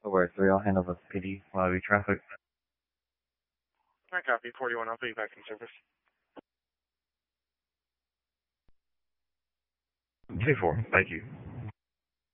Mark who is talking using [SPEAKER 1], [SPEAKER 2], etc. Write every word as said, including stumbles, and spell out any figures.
[SPEAKER 1] No worries, three. I'll handle the P D lobby traffic.
[SPEAKER 2] I copy. forty-one, I'll put you back in service.
[SPEAKER 1] Two four, thank you.